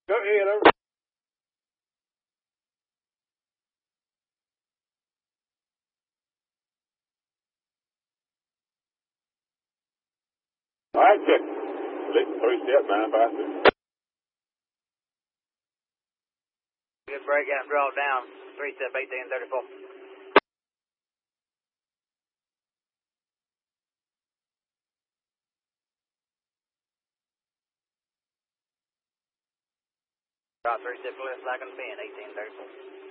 Go ahead, over. All right, check. Select 3-step 952. Good break out and draw down. 3-step 1834. Draw 3-step left, like on pin, 1834.